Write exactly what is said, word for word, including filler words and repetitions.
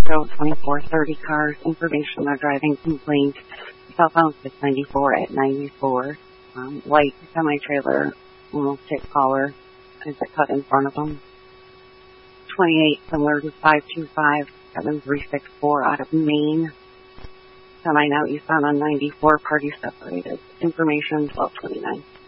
So twenty-four thirty cars, information on driving complaint, southbound six ninety-four at ninety-four, um, white semi-trailer, almost hit caller, as it cut in front of them. twenty-eight, similar to five two five, seven three six four out of Maine. Semi now eastbound on ninety-four, party separated. Information twelve twenty-nine.